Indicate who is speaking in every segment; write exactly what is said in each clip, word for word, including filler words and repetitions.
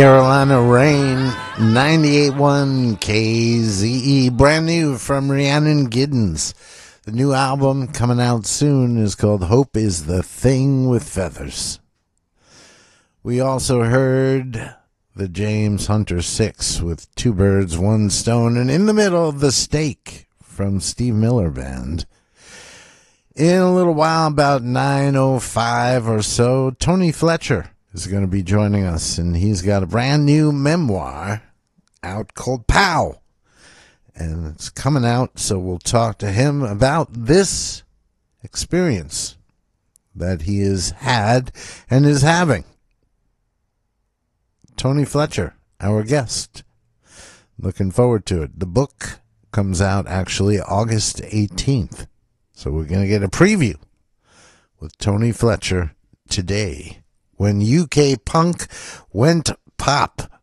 Speaker 1: Carolina Rain, ninety-eight point one K Z E, brand new from Rhiannon Giddens. The new album coming out soon is called Hope is the Thing with Feathers. We also heard the James Hunter Six with Two Birds, One Stone, and in the middle, The Stake from Steve Miller Band. In a little while, about nine oh five or so, Tony Fletcher is going to be joining us, and he's got a brand new memoir out called Pow. And it's coming out, so we'll talk to him about this experience that he has had and is having. Tony Fletcher, our guest. Looking forward to it. The book comes out actually August eighteenth. So we're going to get a preview with Tony Fletcher today. When U K punk went pop,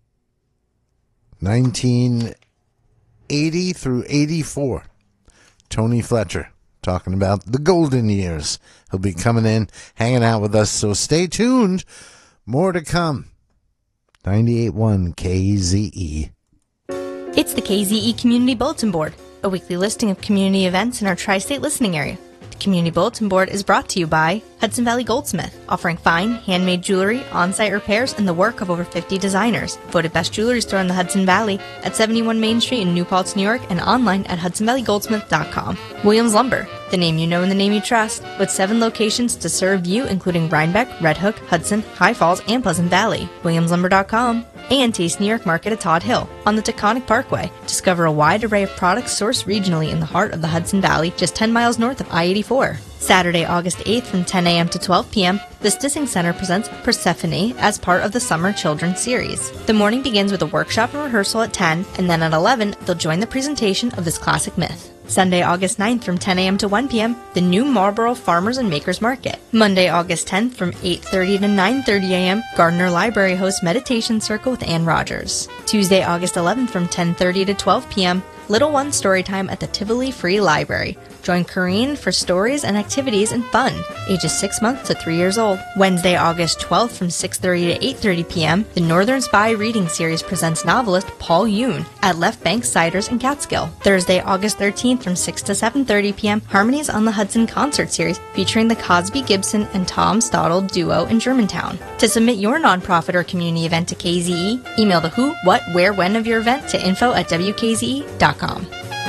Speaker 1: nineteen eighty through eighty-four. Tony Fletcher talking about the golden years. He'll be coming in, hanging out with us, so stay tuned. More to come. ninety-eight point one K Z E.
Speaker 2: It's the K Z E Community Bulletin Board, a weekly listing of community events in our tri-state listening area. The Community Bulletin Board is brought to you by Hudson Valley Goldsmith, offering fine, handmade jewelry, on-site repairs, and the work of over fifty designers. Voted best jewelry store in the Hudson Valley at seventy-one Main Street in New Paltz, New York, and online at hudson valley goldsmith dot com. Williams Lumber, the name you know and the name you trust, with seven locations to serve you, including Rhinebeck, Red Hook, Hudson, High Falls, and Pleasant Valley. williams lumber dot com. And Taste New York Market at Todd Hill on the Taconic Parkway. Discover a wide array of products sourced regionally in the heart of the Hudson Valley, just ten miles north of I eighty-four. Saturday, August eighth from ten a.m. to twelve p.m., the Stissing Center presents Persephone as part of the Summer Children's Series. The morning begins with a workshop and rehearsal at ten, and then at eleven, they'll join the presentation of this classic myth. Sunday, August ninth from ten a.m. to one p.m., the New Marlboro Farmers and Makers Market. Monday, August tenth from eight thirty to nine thirty a.m., Gardner Library hosts Meditation Circle with Ann Rogers. Tuesday, August eleventh from ten thirty to twelve p.m., Little One Storytime at the Tivoli Free Library. Join Corrine for stories and activities and fun, ages six months to three years old. Wednesday, August twelfth from six thirty to eight thirty p.m., the Northern Spy Reading Series presents novelist Paul Yoon at Left Bank Ciders in Catskill. Thursday, August thirteenth from six to seven thirty p.m., Harmonies on the Hudson Concert Series featuring the Cosby Gibson and Tom Stottle duo in Germantown. To submit your nonprofit or community event to K Z E, email the who, what, where, when of your event to info at w k z e dot com.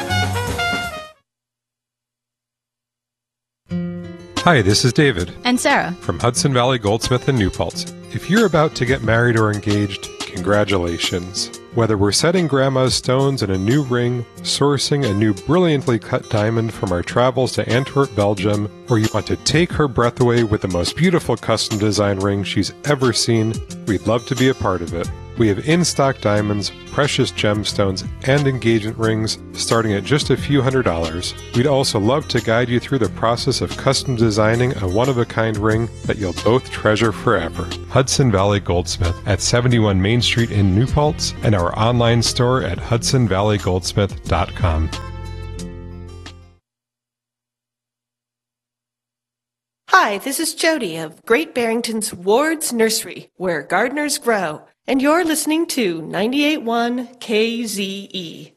Speaker 3: Hi, this is David.
Speaker 2: And Sarah.
Speaker 3: From Hudson Valley Goldsmith in New Paltz. If you're about to get married or engaged, congratulations. Whether we're setting Grandma's stones in a new ring, sourcing a new brilliantly cut diamond from our travels to Antwerp, Belgium, or you want to take her breath away with the most beautiful custom design ring she's ever seen, we'd love to be a part of it. We have in-stock diamonds, precious gemstones, and engagement rings starting at just a few hundred dollars. We'd also love to guide you through the process of custom designing a one-of-a-kind ring that you'll both treasure forever. Hudson Valley Goldsmith at seventy-one Main Street in New Paltz and our online store at hudson valley goldsmith dot com.
Speaker 4: Hi, this is Jody of Great Barrington's Ward's Nursery, where gardeners grow, and you're listening to ninety-eight point one K Z E.